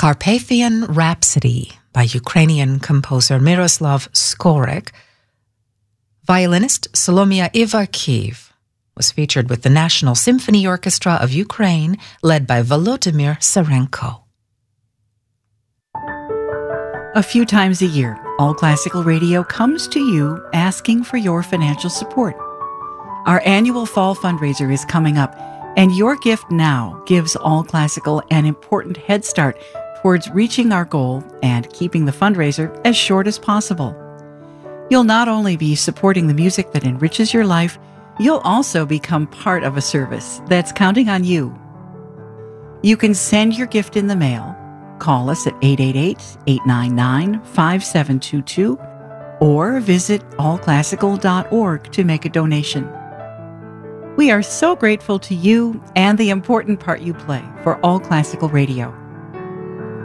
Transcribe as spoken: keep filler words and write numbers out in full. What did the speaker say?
Carpathian Rhapsody by Ukrainian composer Miroslav Skorik. Violinist Solomia Ivakiv was featured with the National Symphony Orchestra of Ukraine, led by Volodymyr Sarenko. A few times a year, All Classical Radio comes to you asking for your financial support. Our annual fall fundraiser is coming up, and your gift now gives All Classical an important head start towards reaching our goal and keeping the fundraiser as short as possible. You'll not only be supporting the music that enriches your life, you'll also become part of a service that's counting on you. You can send your gift in the mail, call us at eight eight eight, eight nine nine, five seven two two, or visit all classical dot org to make a donation. We are so grateful to you and the important part you play for All Classical Radio.